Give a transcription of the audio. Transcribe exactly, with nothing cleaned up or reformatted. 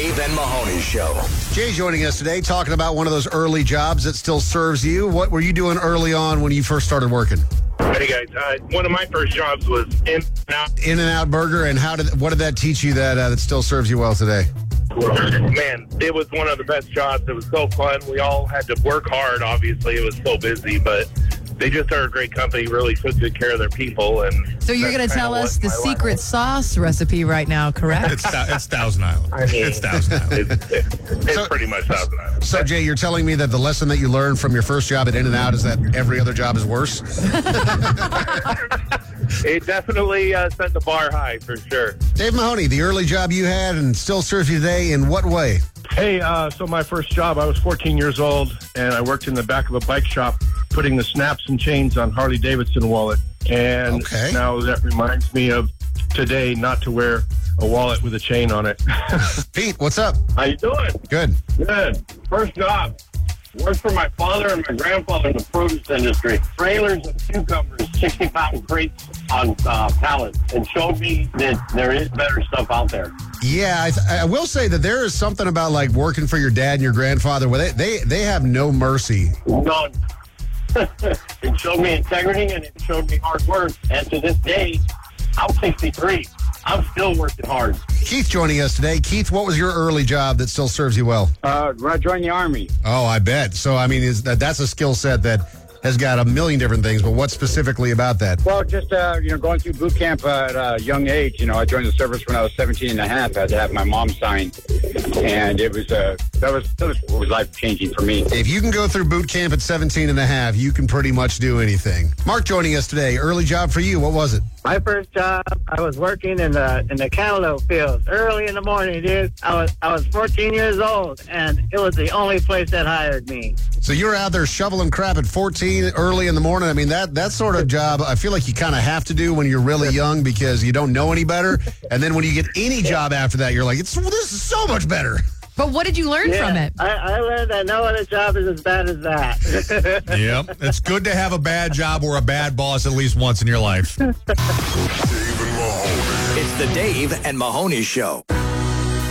Dave and Mahoney Show. Jay joining us today, talking about one of those early jobs that still serves you. What were you doing early on when you first started working? Hey guys, uh, one of my first jobs was in and out. In and Out Burger, and how did what did that teach you that uh, that still serves you well today? Man, it was one of the best jobs. It was so fun. We all had to work hard. Obviously, it was so busy, but they just are a great company. Really took good care of their people. And so you're going to tell us the secret life. sauce recipe right now, correct? It's, it's Thousand Island. I mean, it's Thousand Island. It's, it, it's so, pretty much Thousand Island. So, Jay, you're telling me that the lesson that you learned from your first job at In and Out is that every other job is worse? It definitely uh, set the bar high, for sure. Dave Mahoney, the early job you had and still serves you today, in what way? Hey, uh, so my first job, I was fourteen years old, and I worked in the back of a bike shop putting the snaps and chains on Harley-Davidson wallet. And okay. Now that reminds me of today not to wear a wallet with a chain on it. Pete, what's up? How you doing? Good. Good. First job. Worked for my father and my grandfather in the produce industry. Trailers of cucumbers, sixty-pound crates on uh, pallets, and showed me that there is better stuff out there. Yeah, I, th- I will say that there is something about like working for your dad and your grandfather where they, they, they have no mercy. None. It showed me integrity and it showed me hard work. And to this day, I'm sixty-three. I'm still working hard. Keith joining us today. Keith, what was your early job that still serves you well? Uh, when I joined the Army. Oh, I bet. So, I mean, is that that's a skill set that has got a million different things, but what specifically about that? Well, just, uh, you know, going through boot camp at a young age. You know, I joined the service when I was seventeen and a half. I had to have my mom sign. And it was, uh, that was, that was, was life-changing for me. If you can go through boot camp at seventeen and a half, you can pretty much do anything. Mark joining us today. Early job for you. What was it? My first job, I was working in the in the cantaloupe fields early in the morning, dude. I was I was fourteen years old, and it was the only place that hired me. So you're out there shoveling crap at fourteen early in the morning. I mean, that that sort of job, I feel like you kind of have to do when you're really young because you don't know any better. And then when you get any job after that, you're like, it's this is so much better. But what did you learn yeah, from it? I, I learned that no other job is as bad as that. Yep. It's good to have a bad job or a bad boss at least once in your life. It's the Dave and Mahoney Show.